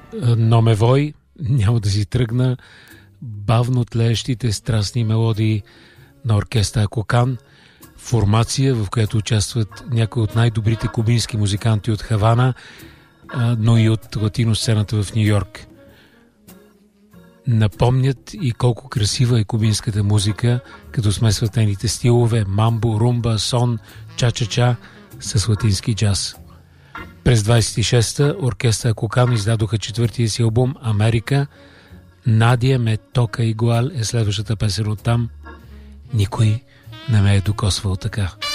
Номевой, няма да си тръгна, бавно тлеещите страстни мелодии на оркестър Акокан, формация, в която участват някои от най-добрите кубински музиканти от Хавана, но и от латино сцената в Ню Йорк. Напомнят и колко красива е кубинската музика, като смесват нейните стилове мамбо, румба, сон, ча-ча-ча с латински джаз. През 26-та оркестър Акокан издадоха четвъртия си албум Америка. Надия ме тока игуал е следващата песен от там. Никой не ме е докосвал така.